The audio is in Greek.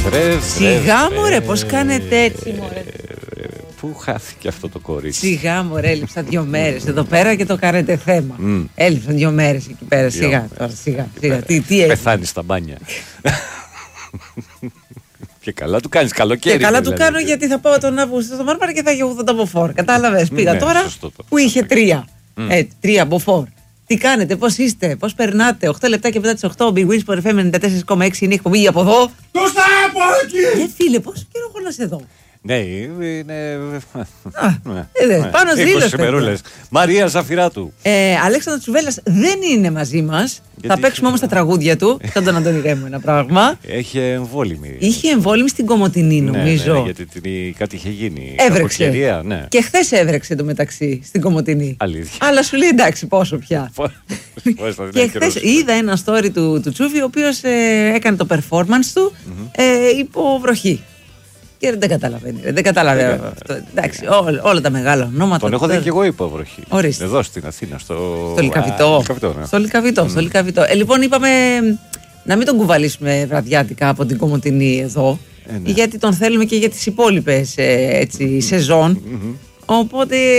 Σιγά μωρέ, πώς κάνετε έτσι μωρέ. Πού χάθηκε αυτό το κορίτσι? Σιγά μωρέ, έλειψαν 2 μέρες εδώ πέρα και το κάνετε θέμα. Έλειψαν 2 μέρες εκεί πέρα. Σιγά τώρα, σιγά. Τι πεθάνει στα μπάνια. Και καλά του κάνεις καλοκαίρι. Και καλά του κάνω γιατί θα πάω τον Αύγουστο στο Μάρμαρα και θα έχει 80 μποφόρ. Κατάλαβες, πήγα τώρα που είχε 3. 3 μποφόρ. Τι κάνετε, πώς είστε, πώς περνάτε? 8 λεπτά και μετά τις 8, Big Wins for FM 94,6 είναι η εκπομπή από εδώ. Κώστα, από εκεί! Φίλε, πόσο καιρό έχω να σε δω. Ναι, είναι. Πάνω ζήλες. Μαρία Ζαφυράτου. Αλέξανδρος Τσουβέλλας δεν είναι μαζί μας. Θα παίξουμε όμως τα τραγούδια του. Σαν τον Αντώνη Ρέμο ένα πράγμα. Είχε εμβόλυμη. Είχε εμβόλυμη στην Κομοτηνή, νομίζω. Ναι, γιατί κάτι είχε γίνει. Έβρεξε. Ναι. Και χθες έβρεξε το μεταξύ στην Κομοτηνή. Αλήθεια. Αλλά σου λέει εντάξει, πόσο πια. Και χθες είδα ένα story του Τσούβι, ο οποίος έκανε το performance του υπό βροχή. Και δεν καταλαβαίνει. Δεν καταλαβαίνει αυτό. Εντάξει, όλα τα μεγάλα ονόματα. Τον έχω δει και εγώ υποβροχή. Ορίστε. Εδώ στην Αθήνα. Στο Λυκαβητό. Στο Λυκαβητό. Λοιπόν, είπαμε να μην τον κουβαλήσουμε βραδιάτικα από την Κομοτηνή εδώ. Γιατί τον θέλουμε και για τις υπόλοιπες σεζόν. Οπότε